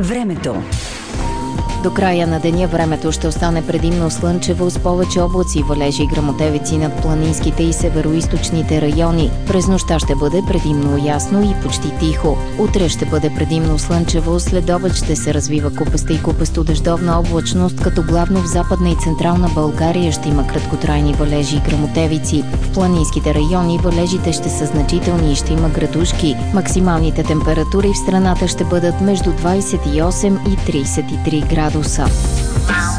Времето. До края на деня времето ще остане предимно слънчево с повече облаци, валежи и гръмотевици над планинските и североизточните райони. През нощта ще бъде предимно ясно и почти тихо. Утре ще бъде предимно слънчево, след обед ще се развива купеста и купесто-дъждовна облачност, като главно в Западна и Централна България ще има краткотрайни валежи и гръмотевици. В планинските райони валежите ще са значителни и ще има градушки. Максималните температури в страната ще бъдат между 28 и 33 градуса.